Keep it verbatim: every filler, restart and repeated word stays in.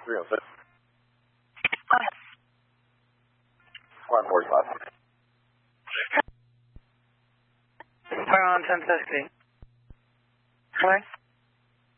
three oh six. Okay. one forty-five. We're on ten sixty. Correct?